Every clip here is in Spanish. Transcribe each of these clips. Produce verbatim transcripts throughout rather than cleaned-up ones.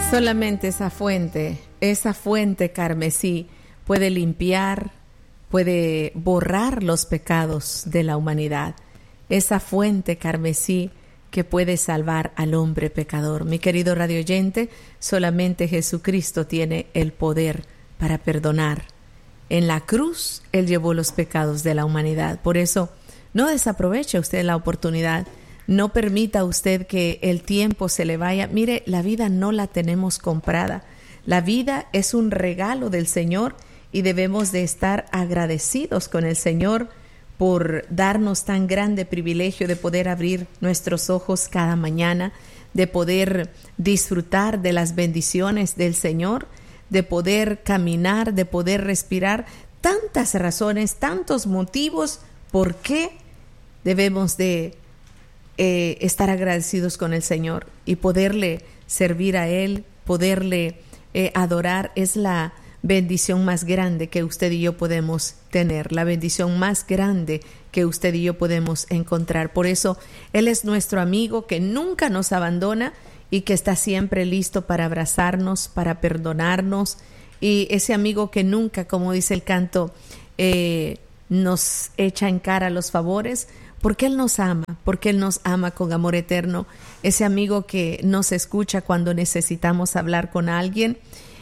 Solamente esa fuente, esa fuente carmesí puede limpiar, puede borrar los pecados de la humanidad. Esa fuente carmesí que puede salvar al hombre pecador. Mi querido radioyente, solamente Jesucristo tiene el poder para perdonar. En la cruz, Él llevó los pecados de la humanidad. Por eso, no desaproveche usted la oportunidad. No permita usted que el tiempo se le vaya. Mire, la vida no la tenemos comprada. La vida es un regalo del Señor y debemos de estar agradecidos con el Señor por darnos tan grande privilegio de poder abrir nuestros ojos cada mañana, de poder disfrutar de las bendiciones del Señor, de poder caminar, de poder respirar. Tantas razones, tantos motivos por qué debemos de eh, estar agradecidos con el Señor y poderle servir a Él, poderle eh, adorar. Es la bendición más grande que usted y yo podemos tener, la bendición más grande que usted y yo podemos encontrar. Por eso Él es nuestro amigo que nunca nos abandona y que está siempre listo para abrazarnos, para perdonarnos, y ese amigo que nunca, como dice el canto, eh, nos echa en cara los favores, porque Él nos ama, porque Él nos ama con amor eterno. Ese amigo que nos escucha cuando necesitamos hablar con alguien,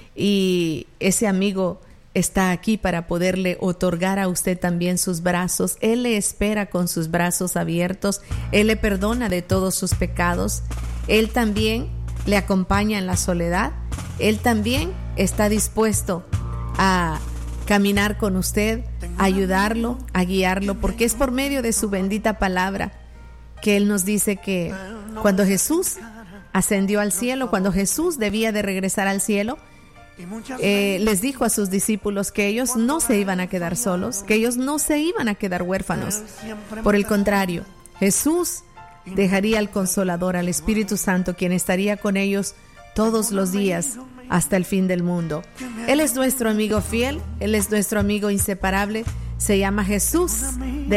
y ese amigo está aquí para poderle otorgar a usted también sus brazos. Él le espera con sus brazos abiertos. Él le perdona de todos sus pecados. Él también le acompaña en la soledad. Él también está dispuesto a caminar con usted, a ayudarlo, a guiarlo, porque es por medio de su bendita palabra que Él nos dice que cuando Jesús ascendió al cielo, cuando Jesús debía de regresar al cielo, Eh, les dijo a sus discípulos que ellos no se iban a quedar solos, que ellos no se iban a quedar huérfanos. Por el contrario, Jesús dejaría al Consolador, al Espíritu Santo, quien estaría con ellos todos los días hasta el fin del mundo. Él es nuestro amigo fiel, Él es nuestro amigo inseparable, se llama Jesús de